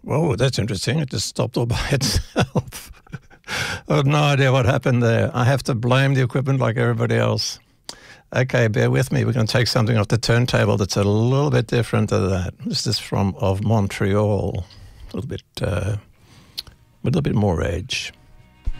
Whoa, that's interesting. It just stopped all by itself. I have no idea what happened there. I have to blame the equipment like everybody else. Okay, bear with me. We're going to take something off the turntable that's a little bit different to that. This is of Montreal. A little bit more edge.